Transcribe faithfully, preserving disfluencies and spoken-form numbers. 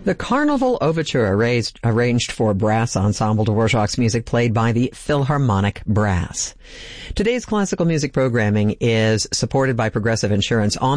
The Carnival Overture, arranged, arranged for brass ensemble Dvorak's music played by the Philharmonic Brass. Today's classical music programming is supported by Progressive Insurance. On